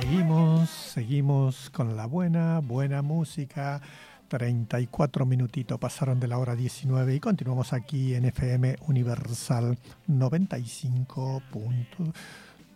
Seguimos con la buena música. 34 minutitos pasaron de la hora 19 y continuamos aquí en FM Universal 95.9.